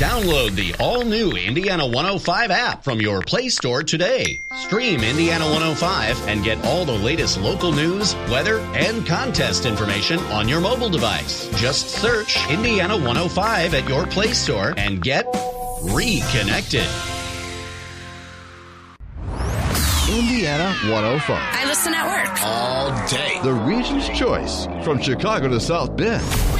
Download the all-new Indiana 105 app from your Play Store today. Stream Indiana 105 and get all the latest local news, weather, and contest information on your mobile device. Just search Indiana 105 at your Play Store and get reconnected. Indiana 105. I listen at work. All day. The region's choice from Chicago to South Bend.